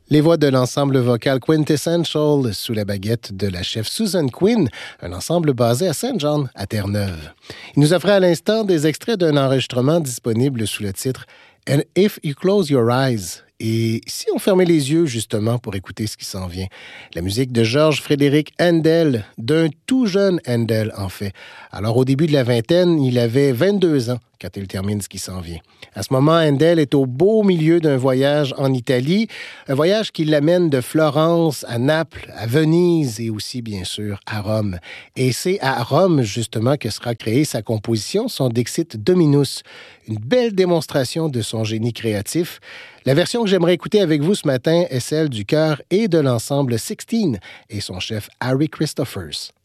Les voix de l'ensemble vocal Quintessential sous la baguette de la chef Susan Quinn, un ensemble basé à Saint-John, à Terre-Neuve. Il nous offrait à l'instant des extraits d'un enregistrement disponible sous le titre « And if you close your eyes ». Et si on fermait les yeux, justement, pour écouter ce qui s'en vient? La musique de Georges Frédéric Handel, d'un tout jeune Handel, en fait. Alors, au début de la vingtaine, il avait 22 ans quand il termine ce qui s'en vient. À ce moment, Handel est au beau milieu d'un voyage en Italie, un voyage qui l'amène de Florence à Naples, à Venise et aussi, bien sûr, à Rome. Et c'est à Rome, justement, que sera créée sa composition, son Dixit Dominus, une belle démonstration de son génie créatif. La version que j'aimerais écouter avec vous ce matin est celle du chœur et de l'ensemble Sixteen et son chef Harry Christophers.